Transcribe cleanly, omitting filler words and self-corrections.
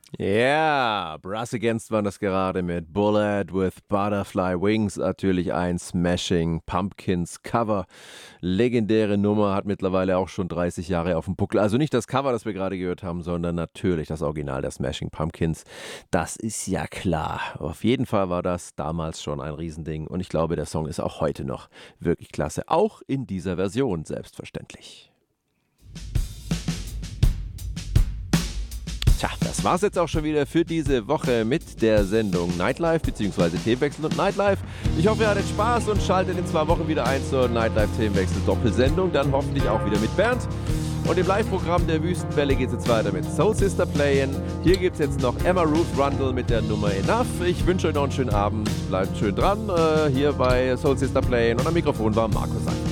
Ja, Brass Against waren das gerade mit Bullet with Butterfly Wings. Natürlich ein Smashing Pumpkins Cover. Legendäre Nummer, hat mittlerweile auch schon 30 Jahre auf dem Buckel. Also nicht das Cover, das wir gerade gehört haben, sondern natürlich das Original der Smashing Pumpkins. Das ist ja klar. Auf jeden Fall war das damals schon ein Riesending. Und ich glaube, der Song ist auch heute noch wirklich klasse. Auch in dieser Version, selbstverständlich. Tja, das war's jetzt auch schon wieder für diese Woche mit der Sendung Nightlife bzw. Themenwechsel und Nightlife. Ich hoffe, ihr hattet Spaß und schaltet in 2 Wochen wieder ein zur Nightlife Themenwechsel Doppelsendung. Dann hoffentlich auch wieder mit Bernd. Und im Live-Programm der Wüstenwelle geht es jetzt weiter mit Soul Sister Playin'. Hier gibt es jetzt noch Emma Ruth Rundle mit der Nummer Enough. Ich wünsche euch noch einen schönen Abend. Bleibt schön dran hier bei Soul Sister Playin'. Und am Mikrofon war Markus Seidel.